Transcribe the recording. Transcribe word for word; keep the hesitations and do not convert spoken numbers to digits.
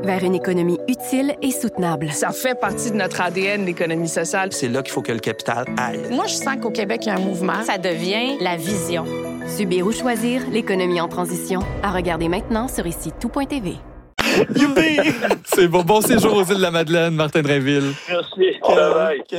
vers une économie utile et soutenable. Ça fait partie de notre A D N, l'économie sociale. C'est là qu'il faut que le capital aille. Moi, je sens qu'au Québec, il y a un mouvement. Ça devient la vision. Subir ou choisir, l'économie en transition. À regarder maintenant sur ici tout point t v. Youpi! C'est bon. Bon séjour aux îles de la Madeleine, Martin Drainville. Merci. Bye bye.